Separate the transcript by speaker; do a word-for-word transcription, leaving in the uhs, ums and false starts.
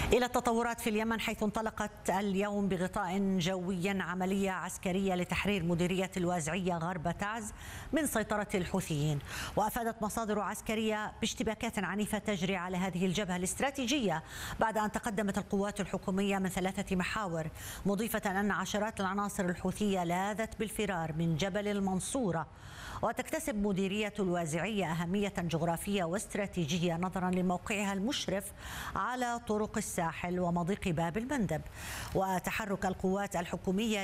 Speaker 1: إلى التطورات في اليمن، حيث انطلقت اليوم بغطاء جوي عملية عسكرية لتحرير مديرية الوازعية غرب تعز من سيطرة الحوثيين. وأفادت مصادر عسكرية باشتباكات عنيفة تجري على هذه الجبهة الاستراتيجية بعد أن تقدمت القوات الحكومية من ثلاثة محاور، مضيفة أن عشرات العناصر الحوثية لاذت بالفرار من جبل المنصورة. وتكتسب مديرية الوازعية أهمية جغرافية واستراتيجية نظرا لموقعها المشرف على طرق الساحل ومضيق باب المندب. وتحرك القوات الحكومية